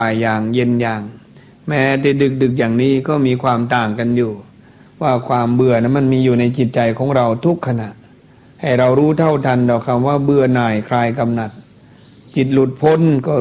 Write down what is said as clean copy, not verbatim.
ายอย่างเย็นอย่างแม้แต่ดึกอย่างนี้ก็มีความต่างกันอยู่ว่าความเบื่อนั้นมันมีอยู่ในจิตใจของเราทุกขณะให้เรารู้เท่าทันต่อคำว่าเบื่อหน่ายคลายกำหนัดจิตหลุดพ้นก็